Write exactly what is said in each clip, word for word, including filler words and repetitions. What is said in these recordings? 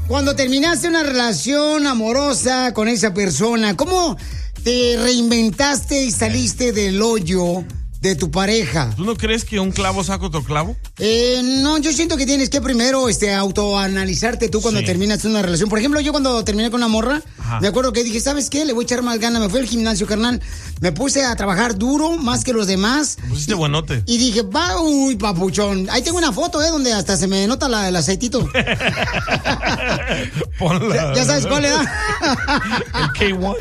cuando terminaste una relación amorosa con esa persona, ¿cómo te reinventaste y saliste del hoyo de tu pareja? ¿Tú no crees que un clavo saca otro clavo? Eh, no, yo siento que tienes que primero este, autoanalizarte tú cuando Sí. terminas una relación. Por ejemplo, yo cuando terminé con una morra, Ajá. me acuerdo que dije, ¿sabes qué? Le voy a echar más ganas. Me fui al gimnasio, carnal. Me puse a trabajar duro, más que los demás. Te pusiste buenote. Y dije, va, uy, papuchón. Ahí tengo una foto, ¿eh? Donde hasta se me nota la, el aceitito. Ponla. Ya, ya sabes cuál era. El K uno.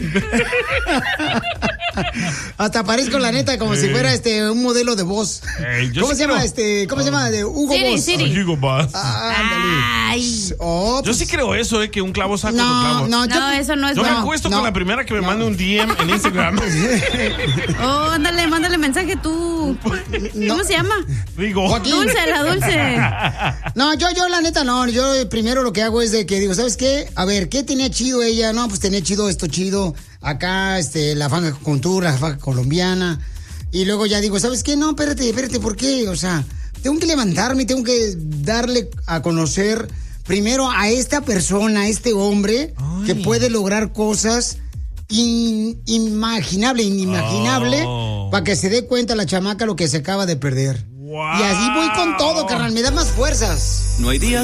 Hasta parezco la neta como Sí. si fuera este un modelo de voz. Ey, yo ¿Cómo sí se llama creo- este? ¿Cómo se llama? De Hugo Siri, Boss. Siri. Hugo Boss. Ah, ándale. Ay. Oh, Yo pues, sí creo eso, eh, que un clavo saca otro no, clavo. no, yo- No, eso no es Yo me bueno. acuesto no, con la primera que me no. mande un D M en Instagram. Oh, ándale, mándale mensaje tú. ¿Cómo se llama? Digo. Joaquín. Dulce, la dulce. No, yo, yo, la neta, no. Yo primero lo que hago es de que digo, ¿sabes qué? A ver, ¿qué tenía chido ella? No, pues tenía chido esto chido. Acá, este, la fanga con tour, la fanga colombiana. Y luego ya digo, ¿sabes qué? No, espérate, espérate, ¿por qué? O sea, tengo que levantarme, tengo que darle a conocer primero a esta persona, a este hombre, Ay. que puede lograr cosas inimaginables, inimaginables, Oh. para que se dé cuenta la chamaca lo que se acaba de perder. Wow. Y así voy con todo, carnal, me da más fuerzas. No hay día